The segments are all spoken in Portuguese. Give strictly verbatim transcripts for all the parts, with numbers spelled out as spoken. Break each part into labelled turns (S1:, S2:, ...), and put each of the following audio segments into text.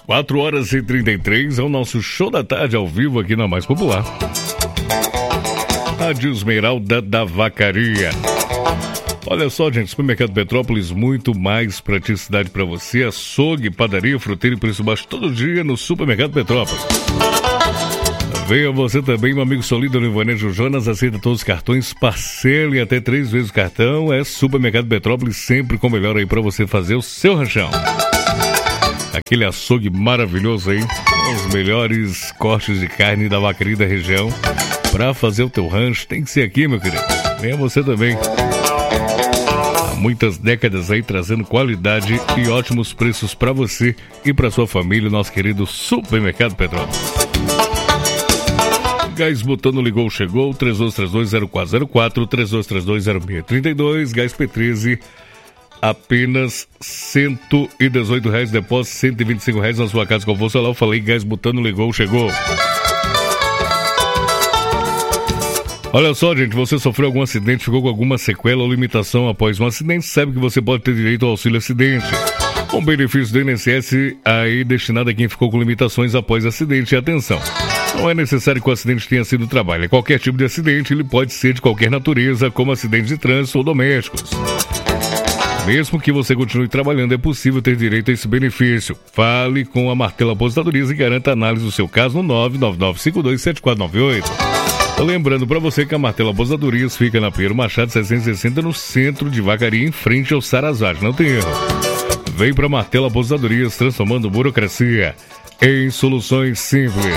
S1: quatro horas e trinta e três é o nosso show da tarde ao vivo aqui na Mais Popular. Rádio Esmeralda da Vacaria. Olha só, gente, Supermercado Petrópolis, muito mais praticidade para você. Açougue, padaria, fruteira e preço baixo todo dia no Supermercado Petrópolis. Venha você também, meu amigo Solídaro Ivanejo Jonas, aceita todos os cartões, parcele até três vezes o cartão. É Supermercado Petrópolis, sempre com o melhor aí para você fazer o seu ranchão. Aquele açougue maravilhoso aí, os melhores cortes de carne da vacaria da região. Para fazer o teu rancho, tem que ser aqui, meu querido. Venha você também. Há muitas décadas aí trazendo qualidade e ótimos preços para você e para sua família, nosso querido Supermercado Petrópolis. Gás Butano ligou, chegou, três dois três dois zero quatro zero quatro, três dois três dois zero seis três dois, Gás P treze, apenas cento e dezoito reais, depósito cento e vinte e cinco reais na sua casa com você. Lá eu falei, Gás Butano ligou, chegou. Olha só, gente, você sofreu algum acidente, ficou com alguma sequela ou limitação após um acidente, sabe que você pode ter direito ao auxílio acidente. Um benefício do I N S S aí destinado a quem ficou com limitações após acidente. E atenção, não é necessário que o acidente tenha sido trabalho. Qualquer tipo de acidente, ele pode ser de qualquer natureza, como acidentes de trânsito ou domésticos. Mesmo que você continue trabalhando, é possível ter direito a esse benefício. Fale com a Martelo Aposentadorias e garanta a análise do seu caso no nove nove nove cinco dois sete quatro nove oito. Lembrando para você que a Martelo Aposentadorias fica na Pinheiro Machado seiscentos e sessenta, no centro de Vacaria, em frente ao Sarazate. Não tem erro. Vem para Martelo Aposentadorias, transformando burocracia em soluções simples.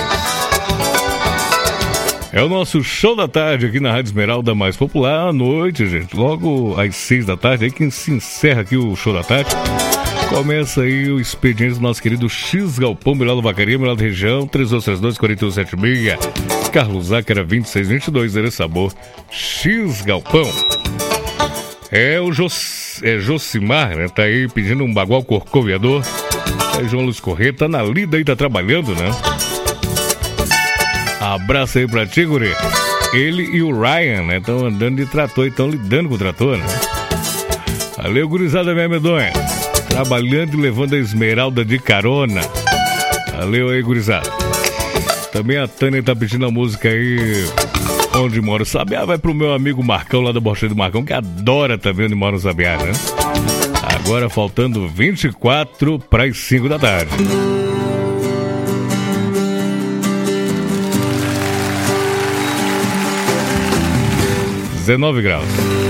S1: É o nosso show da tarde aqui na Rádio Esmeralda Mais Popular à noite, gente. Logo às seis da tarde, aí que se encerra aqui o show da tarde. Começa aí o expediente do nosso querido X Galpão, melhor da Vacaria, melhor da região, três dois três dois quatro um sete seis. Carlos Zácara, vinte e seis vinte e dois, Zé Sabor, X Galpão. É o Jos, é Josimar, né? Tá aí pedindo um bagual corcoviador. Aí João Luiz Corrêa tá na lida aí, tá trabalhando, né? Abraço aí pra ti, guri. Ele e o Ryan, né? Estão andando de trator e estão lidando com o trator, né? Valeu, gurizada minha medonha. Trabalhando e levando a Esmeralda de carona. Valeu aí, gurizada. Também a Tânia tá pedindo a música aí, Onde Mora o Sabiá. Vai pro meu amigo Marcão, lá da Borcheira do Marcão, que adora também Onde Mora o Sabiá, né? Agora faltando vinte e quatro para as cinco da tarde. dezenove graus.